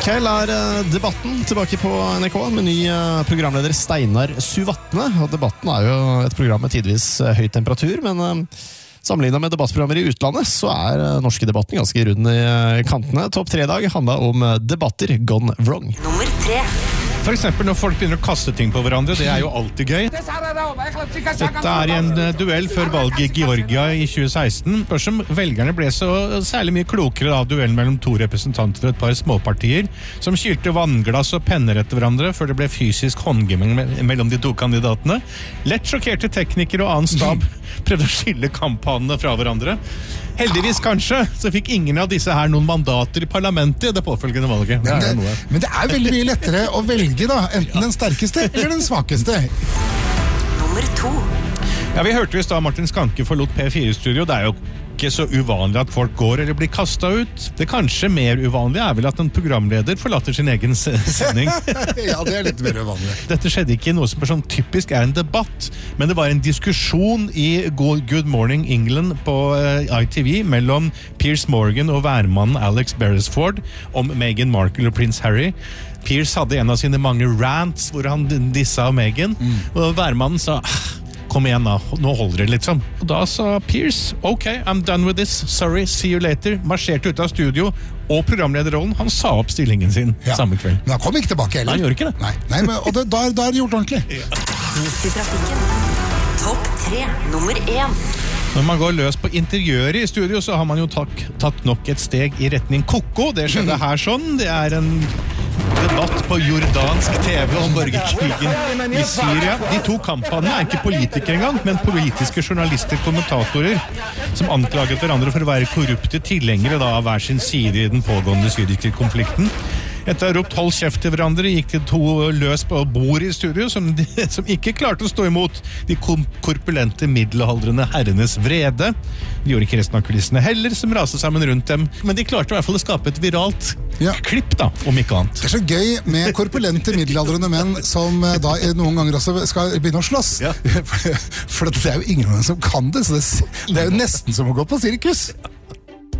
kveld debatten tilbake på NRK med ny programleder Steinar Suvatne. Og debatten jo et program med tidvis høy temperatur, men sammenlignet med debattprogrammer i utlandet, så norske debatten ganske rund i kantene. Topp 3-dag handlet om debatter gone wrong. Nummer 3. For eksempel når folk begynner å kaste ting på hverandre, det jo alltid gøy. Dette I en duell før valget I Georgia I 2016, som velgerne ble så særlig mye klokere av duellen mellom to representanter for et par småpartier, som kylte vannglass og penner etter hverandre før det ble fysisk håndgivning mellom de to kandidatene. Lett sjokkerte teknikere og annen stab prøvde å skille kamphanene fra hverandre. Heldigvis kanskje, så fikk ingen av disse her noen mandater I parlamentet I det påfølgende valget. Men det veldig mye lettere å velge da, enten den sterkeste eller den svakeste. Nummer 2. Ja, vi hørte just da Martin Skanke forlot P4-studio. Det jo ikke så uvanlig at folk går eller blir kastet ut. Det kanskje mer uvanlige vel at en programleder forlater sin egen sending. Ja, det litt mer uvanlig. Dette skjedde ikke I noe som sånn typisk en debatt, men det var en diskusjon I Good Morning England på ITV mellom Piers Morgan og værmannen Alex Beresford om Meghan Markle og prins Harry. Piers hadde en av sine mange rants hvor han dissa av Meghan, og værmannen sa kom igjen da, nå holder det liksom. Og da sa Piers, ok, I'm done with this, sorry, see you later, marsjerte ut av studio, og programlederrollen, han sa opp stillingen sin samme kveld. Men han kom ikke tilbake heller. Han gjorde ikke det. Nei men, og da det gjort ordentlig. Midt I trafikken. Topp 3, nummer 1. Når man går løs på interiøret I studio, så har man jo tatt nok et steg I retning Koko. Det skjedde her sånn. Det en debatt på jordansk TV om borgerkrigen I Syria. De to kampene ikke politikere engang, men politiske journalister, kommentatorer, som anklaget hverandre for å være korrupte tilhengere da, av hver sin side I den pågående syriske konflikten. Etter å ha ropt hold kjeft til hverandre, gikk de to løs på bord I studio, som ikke klarte å stå imot de korpulente middelaldrende herrenes vrede. De gjorde ikke resten av kulissene heller, som raste sammen rundt dem, men de klarte I hvert fall å skape et viralt klipp da, om ikke annet. Det så gøy med korpulente middelaldrende menn som da noen ganger også skal begynne å slåss. For det jo ingen som kan det, så det jo nesten som å gå på sirkus.